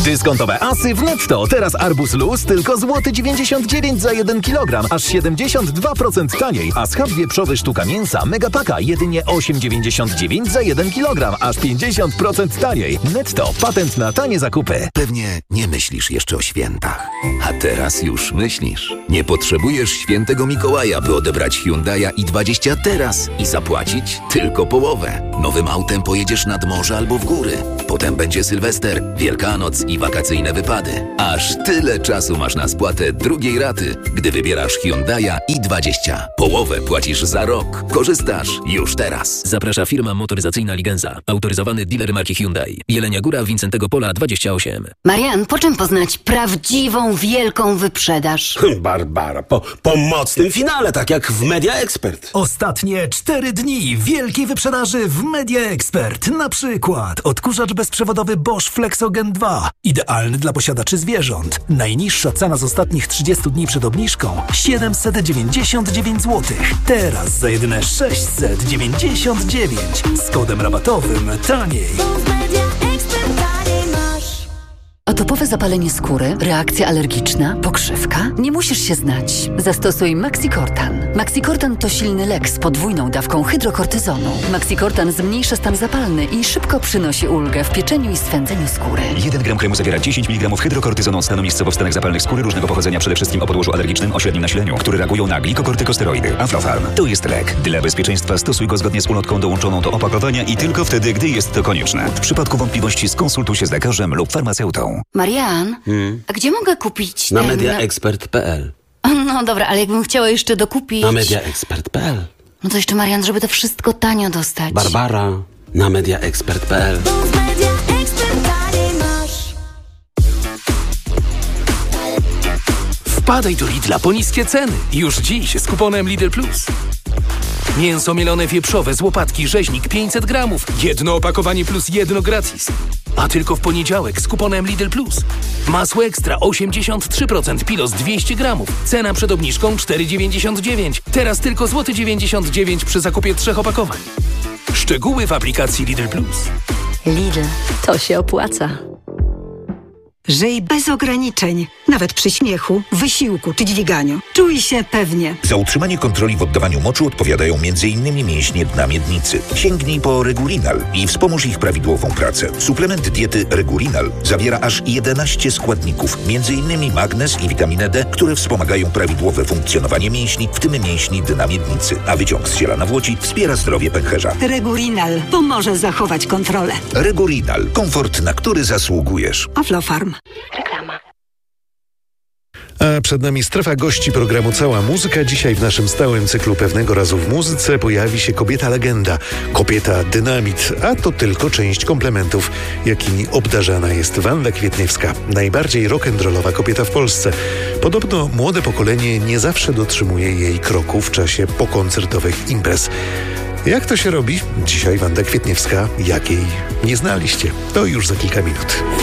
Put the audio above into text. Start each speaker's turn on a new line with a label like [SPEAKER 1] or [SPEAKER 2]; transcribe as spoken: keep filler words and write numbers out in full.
[SPEAKER 1] Dyskontowe asy w Netto. Teraz arbuz luz tylko złoty dziewięćdziesiąt dziewięć za jeden kilogram, aż siedemdziesiąt dwa procent taniej. A schab wieprzowy sztuka mięsa Megapaka jedynie osiem dziewięćdziesiąt dziewięć za jeden kilogram, aż pięćdziesiąt procent taniej. Netto. Patent na tanie zakupy.
[SPEAKER 2] Pewnie nie myślisz jeszcze o świętach. A teraz już myślisz. Nie potrzebujesz świętego Mikołaja, by odebrać Hyundai'a i dwadzieścia teraz i zapłacić tylko połowę. Nowym autem pojedziesz nad morze albo w góry. Potem będzie Sylwester, Wielkanoc i wakacyjne wypady. Aż tyle czasu masz na spłatę drugiej raty, gdy wybierasz Hyundai'a i dwadzieścia. Połowę płacisz za rok. Korzystasz już teraz.
[SPEAKER 3] Zaprasza firma motoryzacyjna Ligenza. Autoryzowany dealer marki Hyundai. Jelenia Góra, Wincentego Pola dwadzieścia osiem.
[SPEAKER 4] Marian, po czym poznać prawdziwą, wielką wyprzedaż?
[SPEAKER 5] Barbara, po, po mocnym finale, tak jak w Media Expert.
[SPEAKER 6] Ostatnie cztery dni wielkiej wyprzedaży w Media Expert. Na przykład odkurzacz bezprzewodowy Bosch Flexogen dwa. Idealny dla posiadaczy zwierząt. Najniższa cena z ostatnich trzydziestu dni przed obniżką siedemset dziewięćdziesiąt dziewięć złotych. Teraz za jedyne sześćset dziewięćdziesiąt dziewięć. Z kodem rabatowym taniej.
[SPEAKER 4] Atopowe zapalenie skóry, reakcja alergiczna, pokrzywka? Nie musisz się znać. Zastosuj Maxicortan. Maxicortan to silny lek z podwójną dawką hydrokortyzonu. Maxicortan zmniejsza stan zapalny i szybko przynosi ulgę w pieczeniu i swędzeniu skóry.
[SPEAKER 7] jeden gram kremu zawiera dziesięć miligramów hydrokortyzonu stanu miejscowo w stanach zapalnych skóry różnego pochodzenia, przede wszystkim o podłożu alergicznym o średnim nasileniu, które reagują na glikokortykosteroidy. Aflofarm to jest lek. Dla bezpieczeństwa stosuj go zgodnie z ulotką dołączoną do opakowania i tylko wtedy, gdy jest to konieczne. W przypadku wątpliwości skonsultuj się z lekarzem lub farmaceutą.
[SPEAKER 4] Marian, hmm? a gdzie mogę kupić
[SPEAKER 5] Na
[SPEAKER 4] ten...
[SPEAKER 5] mediaexpert kropka p l.
[SPEAKER 4] No dobra, ale jakbym chciała jeszcze dokupić...
[SPEAKER 5] Na mediaexpert kropka p l.
[SPEAKER 4] No to jeszcze, Marian, żeby to wszystko tanio dostać.
[SPEAKER 5] Barbara, na mediaexpert kropka p l.
[SPEAKER 3] Wpadaj do Lidla po niskie ceny. Już dziś z kuponem Lidl Plus. Mięso mielone wieprzowe z łopatki rzeźnik pięćset gramów. Jedno opakowanie plus jedno gratis. A tylko w poniedziałek z kuponem Lidl Plus. Masło ekstra osiemdziesiąt trzy procent Pilos dwieście gramów. Cena przed obniżką cztery dziewięćdziesiąt dziewięć. Teraz tylko złoty dziewięćdziesiąt dziewięć przy zakupie trzech opakowań. Szczegóły w aplikacji Lidl Plus.
[SPEAKER 8] Lidl, to się opłaca.
[SPEAKER 9] Żyj bez ograniczeń, nawet przy śmiechu, wysiłku czy dźwiganiu. Czuj się pewnie.
[SPEAKER 10] Za utrzymanie kontroli w oddawaniu moczu odpowiadają między innymi mięśnie dna miednicy. Sięgnij po Regurinal i wspomóż ich prawidłową pracę. Suplement diety Regurinal zawiera aż jedenaście składników, między innymi magnez i witaminę D, które wspomagają prawidłowe funkcjonowanie mięśni, w tym mięśni dna miednicy. A wyciąg z ziela nawłoci wspiera zdrowie pęcherza.
[SPEAKER 9] Regurinal pomoże zachować kontrolę.
[SPEAKER 10] Regurinal. Komfort, na który zasługujesz.
[SPEAKER 9] Aflofarm.
[SPEAKER 4] Reklama.
[SPEAKER 11] A przed nami strefa gości programu Cała Muzyka. Dzisiaj w naszym stałym cyklu Pewnego razu w muzyce pojawi się kobieta legenda, kobieta dynamit, a to tylko część komplementów, jakimi obdarzana jest Wanda Kwietniewska, najbardziej rock'n'rollowa kobieta w Polsce. Podobno młode pokolenie nie zawsze dotrzymuje jej kroku w czasie pokoncertowych imprez. Jak to się robi? Dzisiaj Wanda Kwietniewska, jakiej nie znaliście. To już za kilka minut.